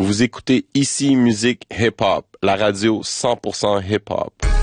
Vous écoutez ici Musique Hip Hop, la radio 100% hip hop.